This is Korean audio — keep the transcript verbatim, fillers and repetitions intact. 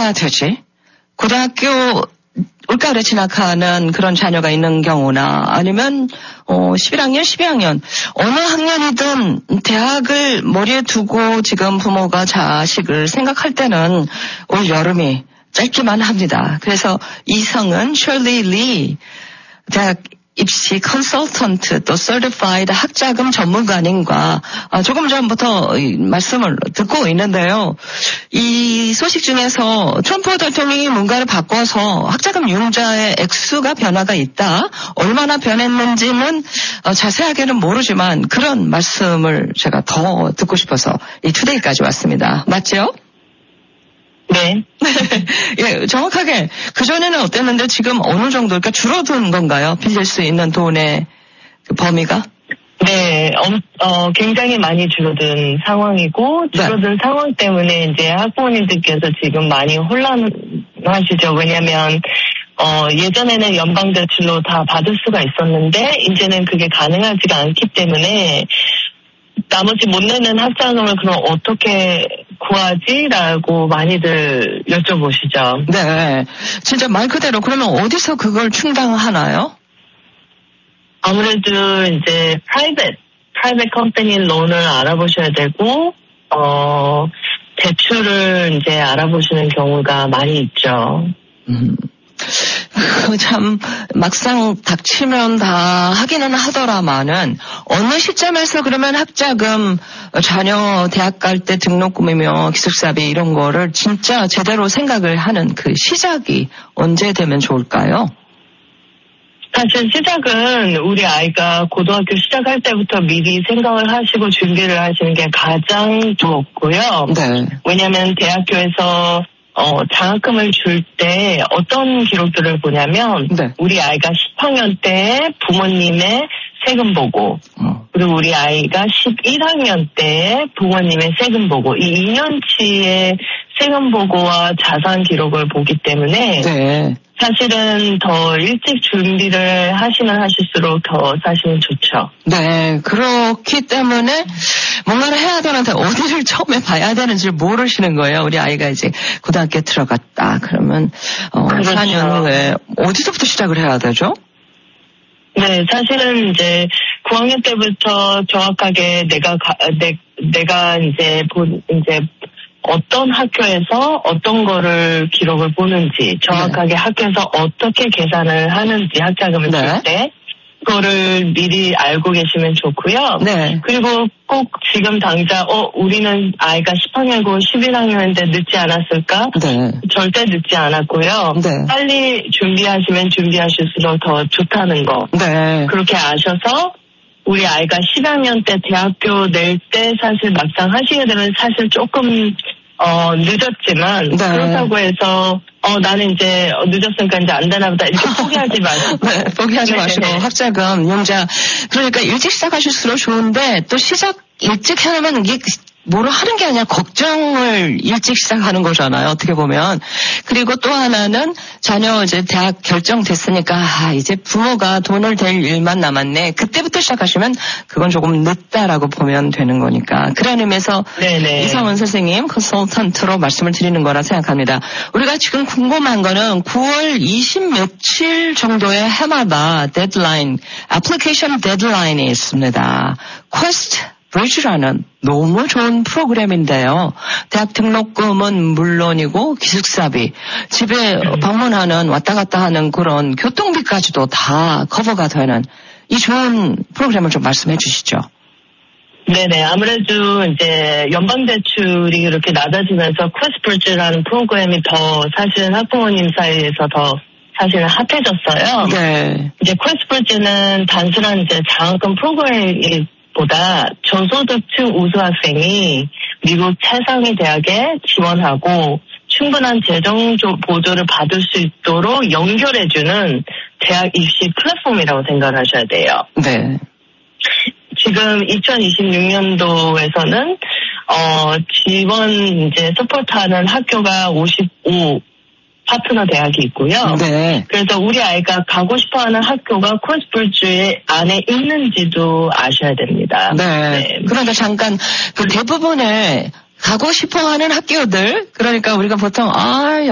해야 되지? 고등학교 올가을에 진학하는 그런 자녀가 있는 경우나 아니면 어 십일 학년, 십이 학년 어느 학년이든 대학을 머리에 두고 지금 부모가 자식을 생각할 때는 올 여름이 짧기만 합니다. 그래서 이성은 셜리 리 대학 입시 컨설턴트 또 서티파이드 학자금 전문가님과 조금 전부터 말씀을 듣고 있는데요. 이 소식 중에서 트럼프 대통령이 뭔가를 바꿔서 학자금 융자의 액수가 변화가 있다. 얼마나 변했는지는 자세하게는 모르지만 그런 말씀을 제가 더 듣고 싶어서 이 투데이까지 왔습니다. 맞죠? 네. 예, 정확하게 그전에는 어땠는데 지금 어느 정도 그러니까 줄어든 건가요? 빌릴 수 있는 돈의 그 범위가? 네, 어, 어, 굉장히 많이 줄어든 상황이고 줄어든 네. 상황 때문에 이제 학부모님들께서 지금 많이 혼란하시죠. 왜냐하면 어, 예전에는 연방대출로 다 받을 수가 있었는데 이제는 그게 가능하지가 않기 때문에 나머지 못 내는 학자금을 그럼 어떻게 구하지라고 많이들 여쭤보시죠. 네, 진짜 말 그대로 그러면 어디서 그걸 충당하나요? 아무래도 이제 프라이빗, 프라이빗 컴퍼니 론을 알아보셔야 되고 어 대출을 이제 알아보시는 경우가 많이 있죠. 음. 참 막상 닥치면 다 하기는 하더라마는 어느 시점에서 그러면 학자금 자녀 대학 갈 때 등록금이며 기숙사비 이런 거를 진짜 제대로 생각을 하는 그 시작이 언제 되면 좋을까요? 사실 시작은 우리 아이가 고등학교 시작할 때부터 미리 생각을 하시고 준비를 하시는 게 가장 좋고요. 네. 왜냐하면 대학교에서 어, 장학금을 줄 때 어떤 기록들을 보냐면, 네. 우리 아이가 십 학년 때 부모님의 세금 보고, 어. 그리고 우리 아이가 십일 학년 때 부모님의 세금 보고, 이 이 년치의 세금 보고와 자산 기록을 보기 때문에, 네. 사실은 더 일찍 준비를 하시면 하실수록 더 사실은 좋죠. 네, 그렇기 때문에 뭔가를 해야 되는데 어디를 처음에 봐야 되는지 모르시는 거예요. 우리 아이가 이제 고등학교 들어갔다. 그러면 어, 그렇죠. 사 년 후에 어디서부터 시작을 해야 되죠? 네, 사실은 이제 구 학년 때부터 정확하게 내가 가, 내, 내가 이제 본 이제 어떤 학교에서 어떤 거를 기록을 보는지 정확하게 네. 학교에서 어떻게 계산을 하는지 학자금을 네. 줄 때 그거를 미리 알고 계시면 좋고요. 네. 그리고 꼭 지금 당장 어 우리는 아이가 십 학년이고 십일 학년인데 늦지 않았을까? 네. 절대 늦지 않았고요. 네. 빨리 준비하시면 준비하실수록 더 좋다는 거. 네. 그렇게 아셔서 우리 아이가 십 학년 때 대학교 낼 때 사실 막상 하시게 되면 사실 조금 어 늦었지만 네. 그렇다고 해서 어 나는 이제 늦었으니까 이제 안 되나 보다 이렇게 포기하지 마시고 네, 포기하지 마시고 학자금 융자 그러니까 일찍 시작하실수록 좋은데 또 시작 일찍 해놓으면 이게 뭐로 하는 게 아니라 걱정을 일찍 시작하는 거잖아요. 어떻게 보면. 그리고 또 하나는 자녀 이제 대학 결정됐으니까 아, 이제 부모가 돈을 댈 일만 남았네. 그때부터 시작하시면 그건 조금 늦다라고 보면 되는 거니까. 그런 의미에서 네네. 이성은 선생님 컨설턴트로 말씀을 드리는 거라 생각합니다. 우리가 지금 궁금한 거는 구월 이십 며칠 정도의 해마다 데드라인, 애플리케이션 데드라인이 있습니다. 퀘스트 브리지라는 너무 좋은 프로그램인데요. 대학 등록금은 물론이고 기숙사비, 집에 방문하는 왔다 갔다 하는 그런 교통비까지도 다 커버가 되는 이 좋은 프로그램을 좀 말씀해 주시죠. 네네. 아무래도 이제 연방대출이 그렇게 낮아지면서 퀘스트브리지라는 프로그램이 더 사실은 학부모님 사이에서 더 사실은 핫해졌어요. 네. 이제 퀘스트브리지는 단순한 이제 장학금 프로그램이 보다 저소득층 우수학생이 미국 최상위 대학에 지원하고 충분한 재정 보조를 받을 수 있도록 연결해주는 대학 입시 플랫폼이라고 생각하셔야 돼요. 네. 지금 이천이십육 년도에서는 어 지원 이제 서포트하는 학교가 오십오 파트너 대학이 있고요. 네. 그래서 우리 아이가 가고 싶어하는 학교가 퀘스트브리지 안에 있는지도 아셔야 됩니다. 네. 네. 그런데 잠깐 그 대부분의 가고 싶어하는 학교들 그러니까 우리가 보통 아